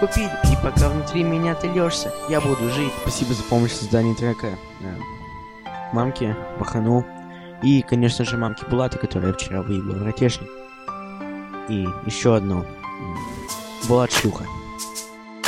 купить, и пока внутри меня ты лёшься, я буду жить. Спасибо за помощь в создании трека. Мамке, Бахану и, конечно же, мамке Булата, которая вчера выиграла ракешник. И еще одно. Булат шлюха.